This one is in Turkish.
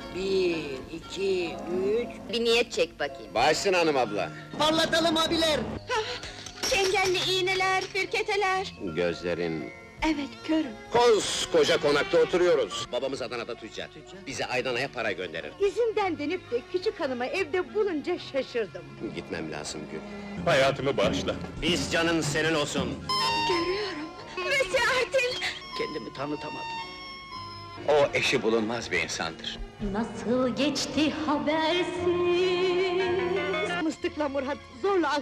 Bir, iki, üç... Bir niyet çek bakayım. Başsın hanım abla. Parlatalım abiler! Çengelli iğneler, firketeler. Gözlerin... Evet, körüm. Koskoca konakta oturuyoruz. Babamız Adana'da tüccar. Bize Aydana'ya para gönderir. İzinden dönüp de küçük hanımı evde bulunca şaşırdım. Gitmem lazım Gül. Hayatımı bağışla. Biz canın senin olsun. Görüyorum. Monsieur Artil! Kendimi tanıtamadım. O eşi bulunmaz bir insandır. Nasıl geçti habersiz? Mıstıkla Murat zorla